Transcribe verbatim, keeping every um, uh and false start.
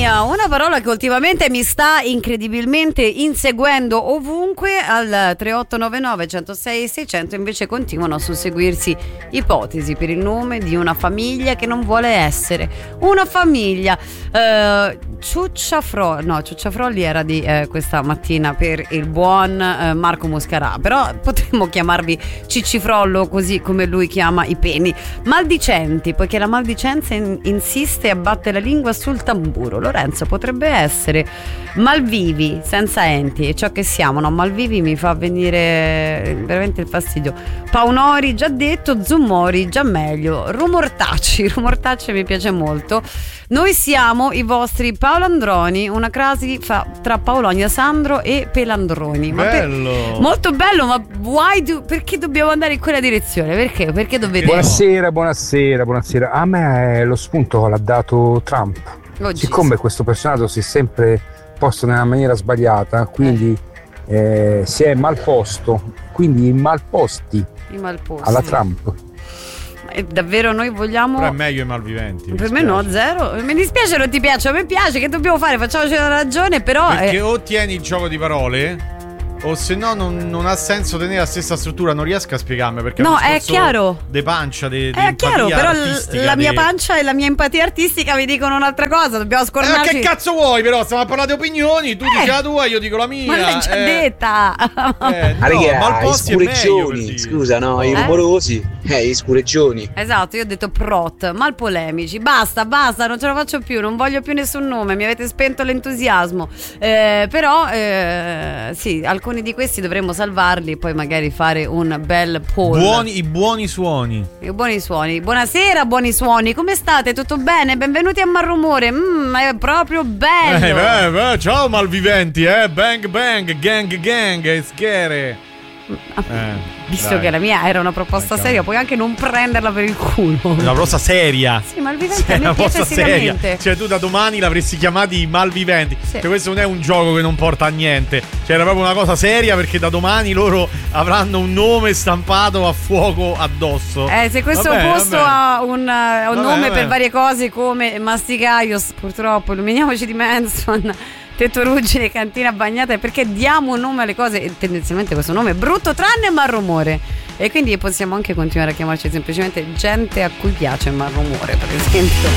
mia, una parola che ultimamente mi sta incredibilmente inseguendo ovunque. Al tre otto nove nove uno zero sei seicento invece continuano a susseguirsi ipotesi per il nome di una famiglia che non vuole essere una famiglia. uh, Ciucciafrolli, no, Ciucciafrolli era di eh, questa mattina per il buon eh, Marco Moscarà, però potremmo chiamarvi Ciccifrollo così come lui chiama i peni. Maldicenti, poiché la maldicenza in- insiste e abbatte la lingua sul tamburo. Lorenzo, potrebbe essere malvivi, senza enti, è ciò che siamo, no? Malvivi mi fa venire veramente il fastidio. Paunori già detto, Zummori già meglio, Rumortacci, Rumortacci mi piace molto. Noi siamo i vostri Paolandroni, una crasi fa tra Paolonia Sandro e Pelandroni. Ma bello, per, molto bello, ma why do, perché dobbiamo andare in quella direzione? Perché? Perché dovete... Buonasera, buonasera, buonasera. A me lo spunto l'ha dato Trump. Oh, siccome Gesù. Questo personaggio si è sempre posto nella maniera sbagliata, quindi eh. Eh, si è malposto, quindi i malposti I malposti alla Trump. E davvero noi vogliamo. Però è meglio i malviventi. Per me no, zero. Mi dispiace, non ti piace, a me piace. Che dobbiamo fare? Facciamoci una ragione, però. Perché eh... o tieni il gioco di parole, o se no non, non ha senso tenere la stessa struttura. Non riesco a spiegarmi perché no, è, è chiaro. De pancia, de, de è chiaro, però artistica, la mia de... pancia e la mia empatia artistica mi dicono un'altra cosa. Dobbiamo scordarci. Eh, ma che cazzo vuoi, però? Stiamo a parlare di opinioni. Tu eh. dici la tua, io dico la mia. Ma l'hai già eh. detta. Eh, no, Raga, malposti i scureggioni, scusa, no, eh? i rumorosi, eh, i scureggioni. Esatto, io ho detto prot, malpolemici. Basta, basta, non ce la faccio più, non voglio più nessun nome, mi avete spento l'entusiasmo. Eh, però, eh, sì, alcuni di questi dovremmo salvarli e poi magari fare un bel poll. Buoni, i buoni suoni. I buoni suoni. Buonasera, buoni suoni, come state? Tutto bene? Benvenuti a Malrumore. Mm, è proprio bello. Eh, beh, beh, ciao malviventi, eh. Bang bang, gang gang, e schere. Eh, visto dai. Che la mia era una proposta ecco. seria, puoi anche non prenderla per il culo. Una proposta seria. Sì, malviventi a me piace seria. Cioè tu da domani l'avresti chiamati malviventi. Sì. Cioè questo non è un gioco che non porta a niente. Cioè era proprio una cosa seria, perché da domani loro avranno un nome stampato a fuoco addosso. Eh, se questo vabbè, posto vabbè. ha un, ha un vabbè, nome vabbè. per varie cose come Masticaios, purtroppo, illuminiamoci di Manson, Tetto Ruggine, Cantina Bagnata, perché diamo un nome alle cose e tendenzialmente questo nome è brutto tranne Malrumore, e quindi possiamo anche continuare a chiamarci semplicemente gente a cui piace Malrumore, per esempio.